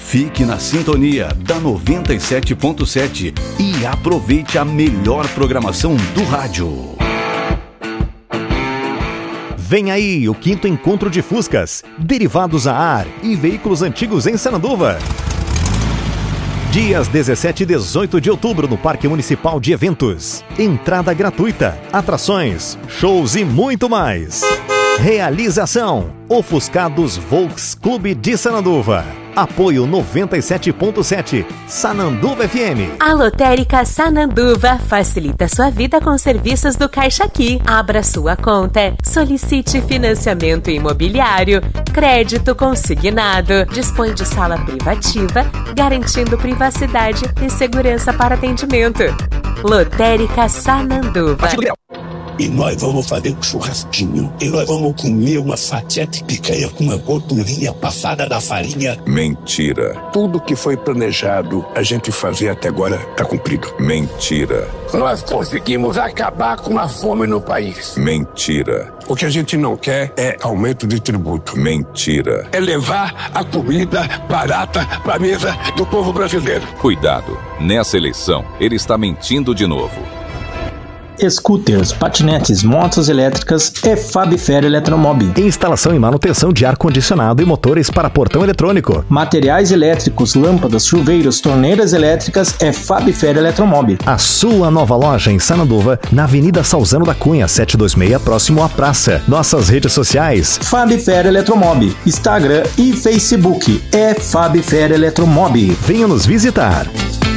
Fique na sintonia da 97.7 e aproveite a melhor programação do rádio. Vem aí o 5º encontro de Fuscas, derivados a ar e veículos antigos em Sananduva. Dias 17 e 18 de outubro no Parque Municipal de Eventos. Entrada gratuita, atrações, shows e muito mais. Realização: Ofuscados Volks Clube de Sananduva. Apoio 97.7 Sananduva FM. A Lotérica Sananduva facilita sua vida com serviços do Caixa Aqui. Abra sua conta, solicite financiamento imobiliário, crédito consignado, dispõe de sala privativa, garantindo privacidade e segurança para atendimento. Lotérica Sananduva. E nós vamos fazer um churrasquinho. E nós vamos comer uma fatia de picanha com uma gordurinha passada da farinha. Mentira. Tudo que foi planejado a gente fazer até agora está cumprido. Mentira. Nós conseguimos acabar com a fome no país. Mentira. O que a gente não quer é aumento de tributo. Mentira. É levar a comida barata para a mesa do povo brasileiro. Cuidado. Nessa eleição, ele está mentindo de novo. Scooters, patinetes, motos elétricas é Fabifer Eletromob. Instalação e manutenção de ar-condicionado e motores para portão eletrônico. Materiais elétricos, lâmpadas, chuveiros, torneiras elétricas é Fabifer Eletromob. A sua nova loja em Sananduva, na Avenida Salzano da Cunha, 726, próximo à praça. Nossas redes sociais: Fabifer Eletromob, Instagram e Facebook é Fabifer Eletromob. Venha nos visitar.